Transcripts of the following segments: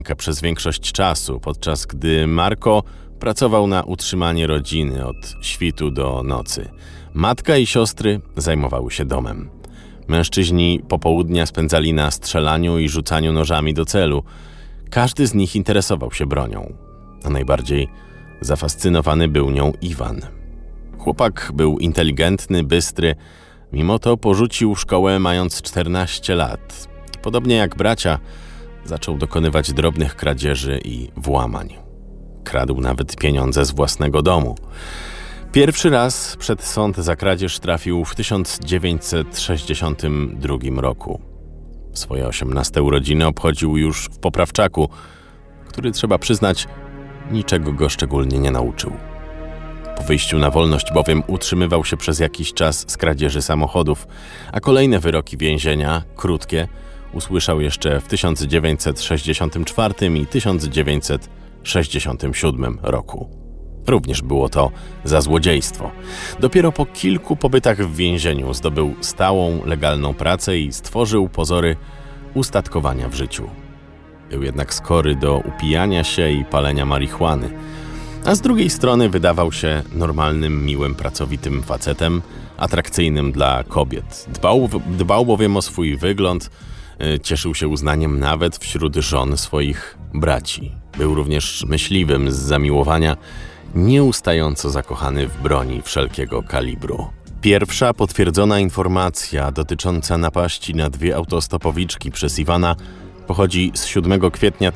przez większość czasu, podczas gdy Marco pracował na utrzymanie rodziny od świtu do nocy. Matka i siostry zajmowały się domem. Mężczyźni popołudnia spędzali na strzelaniu i rzucaniu nożami do celu. Każdy z nich interesował się bronią, a najbardziej zafascynowany był nią Iwan. Chłopak był inteligentny, bystry, mimo to porzucił szkołę mając 14 lat. Podobnie jak bracia, zaczął dokonywać drobnych kradzieży i włamań. Kradł nawet pieniądze z własnego domu. Pierwszy raz przed sąd za kradzież trafił w 1962 roku. Swoje 18 urodziny obchodził już w poprawczaku, który, trzeba przyznać, niczego go szczególnie nie nauczył. Po wyjściu na wolność bowiem utrzymywał się przez jakiś czas z kradzieży samochodów, a kolejne wyroki więzienia, krótkie, usłyszał jeszcze w 1964 i 1967 roku. Również było to za złodziejstwo. Dopiero po kilku pobytach w więzieniu zdobył stałą, legalną pracę i stworzył pozory ustatkowania w życiu. Był jednak skory do upijania się i palenia marihuany, a z drugiej strony wydawał się normalnym, miłym, pracowitym facetem, atrakcyjnym dla kobiet. Dbał bowiem o swój wygląd, cieszył się uznaniem nawet wśród żon swoich braci. Był również myśliwym z zamiłowania, nieustająco zakochany w broni wszelkiego kalibru. Pierwsza potwierdzona informacja dotycząca napaści na 2 autostopowiczki przez Iwana pochodzi z 7 kwietnia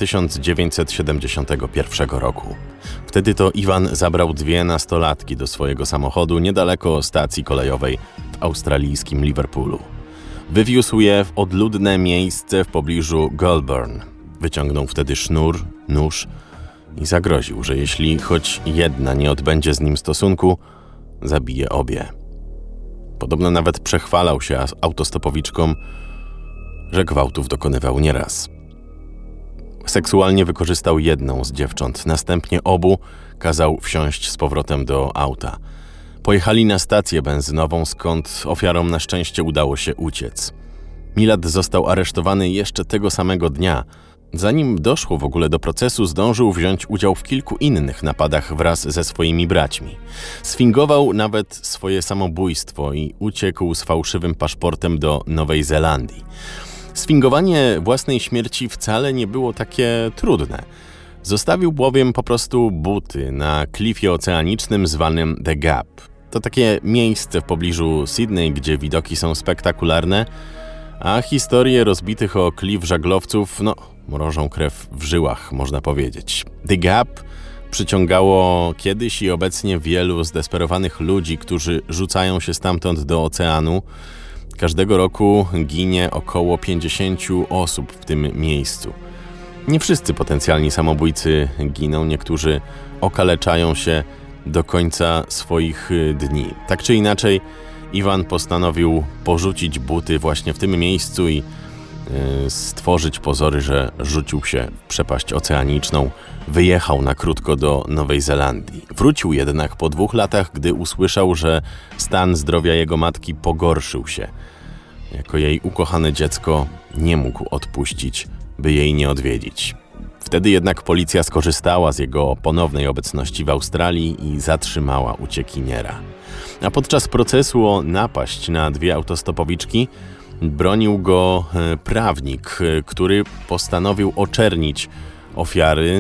1971 roku. Wtedy to Iwan zabrał 2 nastolatki do swojego samochodu niedaleko stacji kolejowej w australijskim Liverpoolu. Wywiózł je w odludne miejsce w pobliżu Goulburn. Wyciągnął wtedy sznur, nóż i zagroził, że jeśli choć jedna nie odbędzie z nim stosunku, zabije obie. Podobno nawet przechwalał się autostopowiczkom, że gwałtów dokonywał nieraz. Seksualnie wykorzystał jedną z dziewcząt, następnie obu kazał wsiąść z powrotem do auta. Pojechali na stację benzynową, skąd ofiarom na szczęście udało się uciec. Milad został aresztowany jeszcze tego samego dnia. Zanim doszło w ogóle do procesu, zdążył wziąć udział w kilku innych napadach wraz ze swoimi braćmi. Sfingował nawet swoje samobójstwo i uciekł z fałszywym paszportem do Nowej Zelandii. Sfingowanie własnej śmierci wcale nie było takie trudne. Zostawił bowiem po prostu buty na klifie oceanicznym zwanym The Gap. To takie miejsce w pobliżu Sydney, gdzie widoki są spektakularne, a historie rozbitych o klif żaglowców, mrożą krew w żyłach, można powiedzieć. The Gap przyciągało kiedyś i obecnie wielu zdesperowanych ludzi, którzy rzucają się stamtąd do oceanu. Każdego roku ginie około 50 osób w tym miejscu. Nie wszyscy potencjalni samobójcy giną, niektórzy okaleczają się do końca swoich dni. Tak czy inaczej, Iwan postanowił porzucić buty właśnie w tym miejscu i stworzyć pozory, że rzucił się w przepaść oceaniczną. Wyjechał na krótko do Nowej Zelandii. Wrócił jednak po 2 latach, gdy usłyszał, że stan zdrowia jego matki pogorszył się. Jako jej ukochane dziecko nie mógł odpuścić, by jej nie odwiedzić. Wtedy jednak policja skorzystała z jego ponownej obecności w Australii i zatrzymała uciekiniera. A podczas procesu o napaść na 2 autostopowiczki bronił go prawnik, który postanowił oczernić ofiary,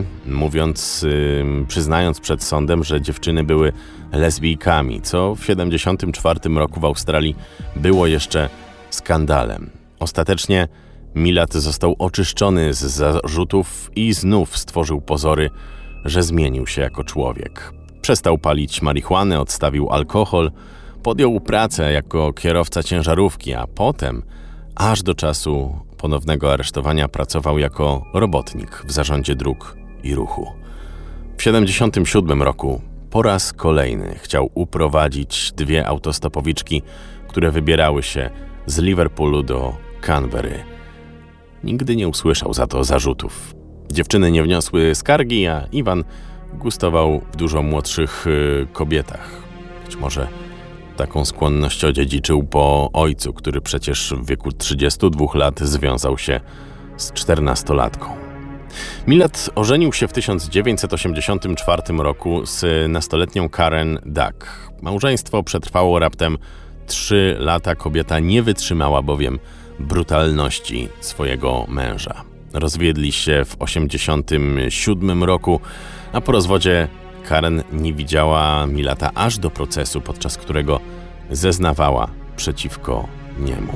przyznając przed sądem, że dziewczyny były lesbijkami, co w 1974 roku w Australii było jeszcze skandalem. Ostatecznie Milad został oczyszczony z zarzutów i znów stworzył pozory, że zmienił się jako człowiek. Przestał palić marihuanę, odstawił alkohol, podjął pracę jako kierowca ciężarówki, a potem, aż do czasu ponownego aresztowania, pracował jako robotnik w zarządzie dróg i ruchu. W 1977 roku po raz kolejny chciał uprowadzić 2 autostopowiczki, które wybierały się z Liverpoolu do Canberry. Nigdy nie usłyszał za to zarzutów. Dziewczyny nie wniosły skargi, a Iwan gustował w dużo młodszych kobietach. Być może taką skłonność odziedziczył po ojcu, który przecież w wieku 32 lat związał się z 14-latką. Millet ożenił się w 1984 roku z nastoletnią Karen Duck. Małżeństwo przetrwało raptem 3 lata. Kobieta nie wytrzymała bowiem brutalności swojego męża. Rozwiedli się w 1987 roku, a po rozwodzie Karen nie widziała Milleta aż do procesu, podczas którego zeznawała przeciwko niemu.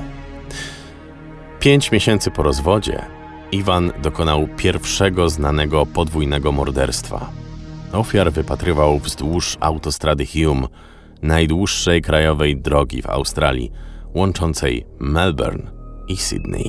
5 miesięcy po rozwodzie Iwan dokonał pierwszego znanego podwójnego morderstwa. Ofiar wypatrywał wzdłuż autostrady Hume, najdłuższej krajowej drogi w Australii, łączącej Melbourne i Sydney.